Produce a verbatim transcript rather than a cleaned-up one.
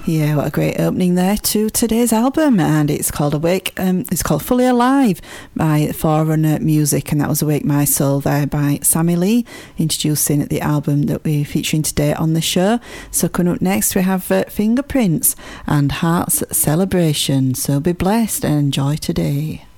Yeah, what a great opening there to today's album, and it's called Awake. Um, it's called Fully Alive by Forerunner Music, and that was Awake My Soul there by Sammy Lee, introducing the album that we're featuring today on the show. So coming up next we have uh, Fingerprints and Heart's Celebration. So be blessed and enjoy today.